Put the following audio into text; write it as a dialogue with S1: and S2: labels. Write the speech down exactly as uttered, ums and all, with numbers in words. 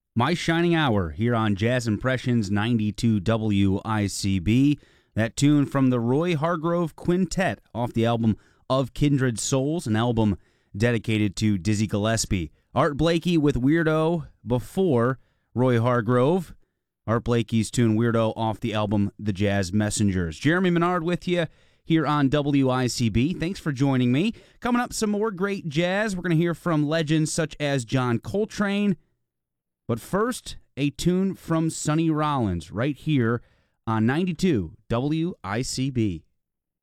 S1: My Shining Hour here on Jazz Impressions ninety-two W I C B. That tune from the Roy Hargrove Quintet off the album Of Kindred Souls, an album dedicated to Dizzy Gillespie. Art Blakey with Weirdo before Roy Hargrove. Art Blakey's tune Weirdo off the album The Jazz Messengers. Jeremy Menard with you here on W I C B. Thanks for joining me. Coming up, some more great jazz. We're going to hear from legends such as John Coltrane. But first, a tune from Sonny Rollins right here on ninety-two W I C B.